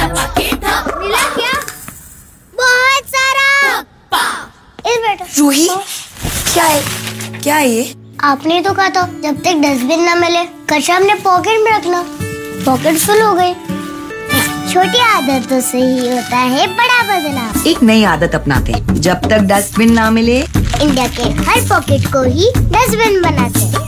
मिला क्या? बहुत सारा। इस बेटा रूही, क्या है? क्या है ये? आपने तो कहा था जब तक डस्टबिन ना मिले कचरा अपने पॉकेट में रखना। पॉकेट फुल हो गई। छोटी आदतों से ही होता है बड़ा बदलाव। एक नई आदत अपनाते, जब तक डस्टबिन ना मिले इंडिया के हर पॉकेट को ही डस्टबिन बनाते।